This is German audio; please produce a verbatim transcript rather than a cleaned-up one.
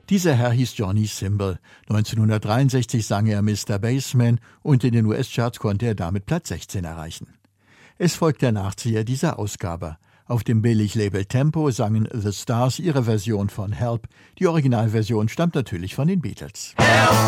Dieser Herr hieß Johnny Simble. neunzehnhundertdreiundsechzig sang er Mister Bassman und in den U S-Charts konnte er damit Platz sechzehn erreichen. Es folgt der Nachzieher dieser Ausgabe. Auf dem Billiglabel Tempo sangen The Stars ihre Version von Help. Die Originalversion stammt natürlich von den Beatles. Help!